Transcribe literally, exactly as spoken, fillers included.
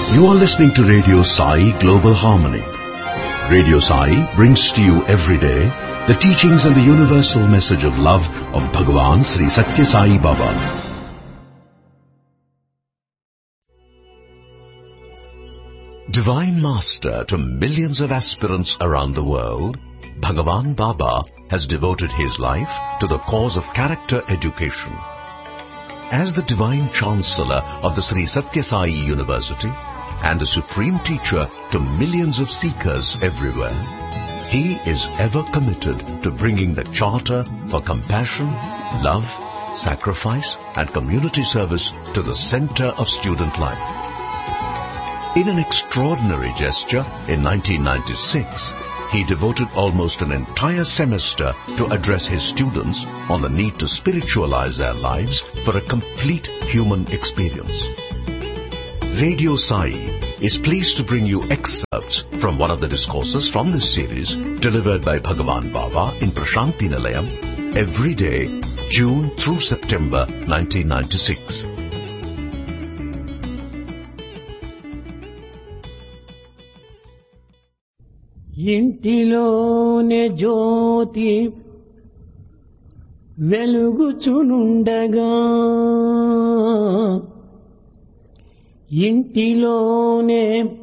You are listening to Radio Sai Global Harmony. Radio Sai brings to you every day the teachings and the universal message of love of Bhagavan Sri Satya Sai Baba. Divine Master to millions of aspirants around the world, Bhagavan Baba has devoted his life to the cause of character education. As the Divine Chancellor of the Sri Satya Sai University and the Supreme Teacher to millions of seekers everywhere, he is ever committed to bringing the Charter for compassion, love, sacrifice and community service to the center of student life. In an extraordinary gesture in nineteen ninety-six, he devoted almost an entire semester to address his students on the need to spiritualize their lives for a complete human experience. Radio Sai is pleased to bring you excerpts from one of the discourses from this series delivered by Bhagavan Baba in Prashanti Nilayam every day, June through September nineteen ninety-six. ఇంటిలోనే జ్యోతి వెలుగుచునుండగా ఇంటిలోనే